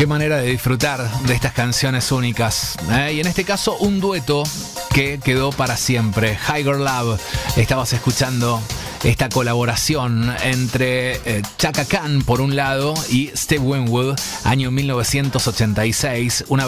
Qué manera de disfrutar de estas canciones únicas. Y en este caso, un dueto que quedó para siempre. Higher Love. Estabas escuchando esta colaboración entre Chaka Khan por un lado y Steve Winwood, año 1986. Una